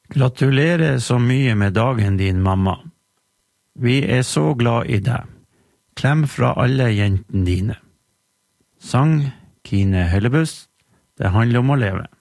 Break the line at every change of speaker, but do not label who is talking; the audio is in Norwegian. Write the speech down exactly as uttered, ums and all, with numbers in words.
Gratulerer så mye med dagen din, mamma. Vi er så glad i deg. Klem fra alle jentene dine. Sang Kine Høllebust. Det handler om å leve.